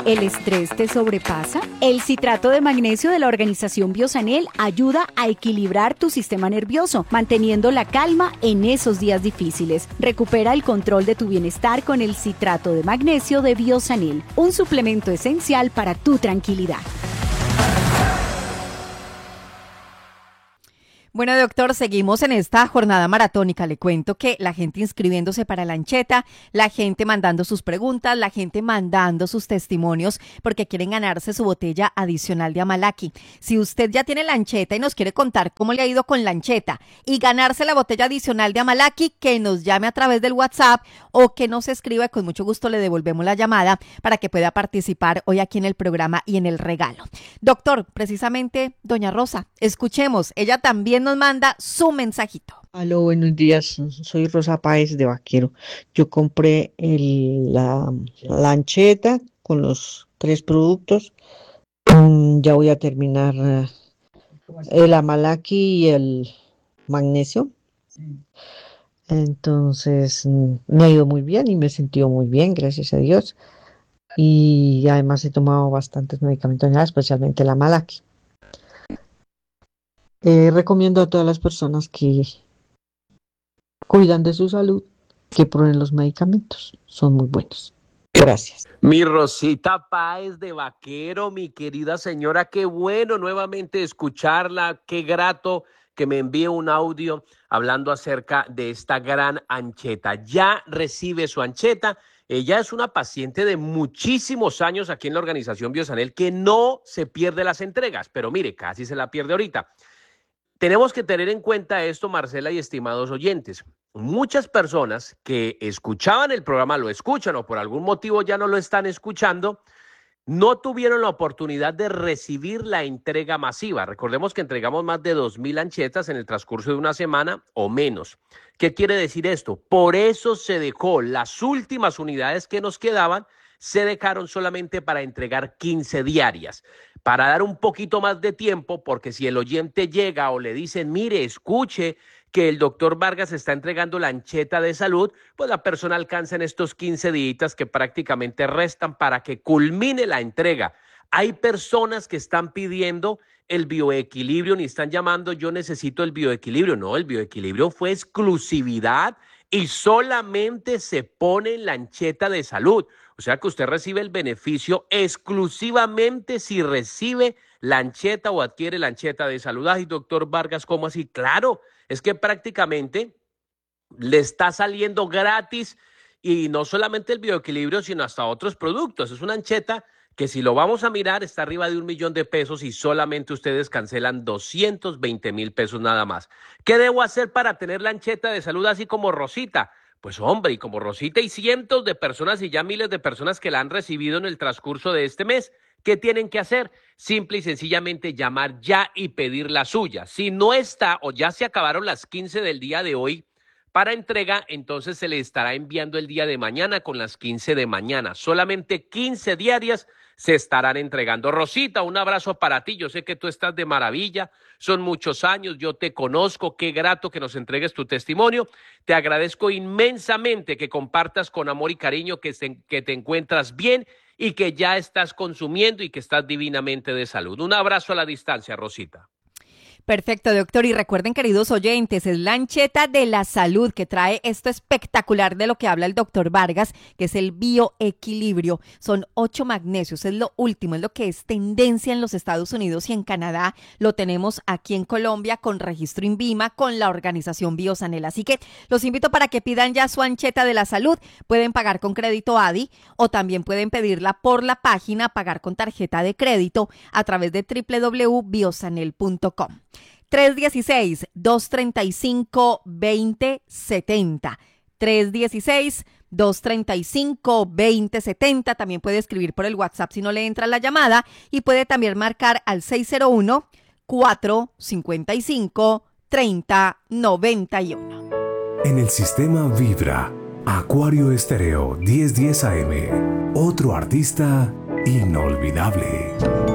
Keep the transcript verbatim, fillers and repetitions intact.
¿El estrés te sobrepasa? El citrato de magnesio de la organización Biosanel ayuda a equilibrar tu sistema nervioso, manteniendo la calma en esos días difíciles. Recupera el control de tu bienestar con el citrato de magnesio de Biosanel, un suplemento esencial para tu tranquilidad. Bueno, doctor, seguimos en esta jornada maratónica. Le cuento que la gente inscribiéndose para la ancheta, la gente mandando sus preguntas, la gente mandando sus testimonios porque quieren ganarse su botella adicional de Amalaki. Si usted ya tiene la ancheta y nos quiere contar cómo le ha ido con la ancheta y ganarse la botella adicional de Amalaki, que nos llame a través del WhatsApp o que nos escriba y con mucho gusto le devolvemos la llamada para que pueda participar hoy aquí en el programa y en el regalo. Doctor, precisamente doña Rosa, escuchemos, ella también nos manda su mensajito. Aló, buenos días, soy Rosa Páez de Vaquero. Yo compré el, la lancheta con los tres productos. Mm, ya voy a terminar uh, el Amalaki y el magnesio. Entonces mm, me ha ido muy bien y me he sentido muy bien, gracias a Dios. Y además he tomado bastantes medicamentos, especialmente el Amalaki. Eh, recomiendo a todas las personas que cuidan de su salud que prueben los medicamentos, son muy buenos. Gracias. Mi Rosita Páez de Vaquero, mi querida señora, qué bueno nuevamente escucharla, qué grato que me envíe un audio hablando acerca de esta gran ancheta. Ya recibe su ancheta. Ella es una paciente de muchísimos años aquí en la organización Biosanel que no se pierde las entregas, pero mire, casi se la pierde ahorita. Tenemos que tener en cuenta esto, Marcela y estimados oyentes. Muchas personas que escuchaban el programa, lo escuchan o por algún motivo ya no lo están escuchando, no tuvieron la oportunidad de recibir la entrega masiva. Recordemos que entregamos más de dos mil anchetas en el transcurso de una semana o menos. ¿Qué quiere decir esto? Por eso se dejó las últimas unidades que nos quedaban, se dejaron solamente para entregar quince diarias. Para dar un poquito más de tiempo, porque si el oyente llega o le dicen, mire, escuche que el doctor Vargas está entregando la ancheta de salud, pues la persona alcanza en estos quince días que prácticamente restan para que culmine la entrega. Hay personas que están pidiendo el bioequilibrio, ni están llamando, yo necesito el bioequilibrio. No, el bioequilibrio fue exclusividad y solamente se pone en la ancheta de salud. O sea que usted recibe el beneficio exclusivamente si recibe la ancheta o adquiere la ancheta de salud. Ay, doctor Vargas, ¿cómo así? Claro, es que prácticamente le está saliendo gratis y no solamente el bioequilibrio, sino hasta otros productos. Es una ancheta que si lo vamos a mirar está arriba de un millón de pesos y solamente ustedes cancelan doscientos veinte mil pesos nada más. ¿Qué debo hacer para tener la ancheta de salud así como Rosita? Pues hombre, y como Rosita y cientos de personas y ya miles de personas que la han recibido en el transcurso de este mes, ¿qué tienen que hacer? Simple y sencillamente llamar ya y pedir la suya. Si no está o ya se acabaron las quince del día de hoy para entrega, entonces se le estará enviando el día de mañana con las quince de mañana. Solamente quince diarias se estarán entregando. Rosita, un abrazo para ti. Yo sé que tú estás de maravilla. Son muchos años, yo te conozco. Qué grato que nos entregues tu testimonio. Te agradezco inmensamente que compartas con amor y cariño que, se, que te encuentras bien y que ya estás consumiendo y que estás divinamente de salud. Un abrazo a la distancia, Rosita. Perfecto, doctor. Y recuerden, queridos oyentes, es la ancheta de la salud que trae esto espectacular de lo que habla el doctor Vargas, que es el bioequilibrio. Son ocho magnesios, es lo último, es lo que es tendencia en los Estados Unidos y en Canadá. Lo tenemos aquí en Colombia con registro INVIMA, con la organización Biosanel. Así que los invito para que pidan ya su ancheta de la salud. Pueden pagar con crédito A D I o también pueden pedirla por la página, pagar con tarjeta de crédito a través de doble u doble u doble u punto biosanel punto com. tres uno seis, dos tres cinco, dos cero siete cero. tres uno seis, dos tres cinco, dos cero siete cero. También puede escribir por el WhatsApp si no le entra la llamada y puede también marcar al seis cero uno, cuatro cinco cinco, tres cero nueve uno. En el sistema Vibra, Acuario Estéreo diez diez A M. Otro artista inolvidable.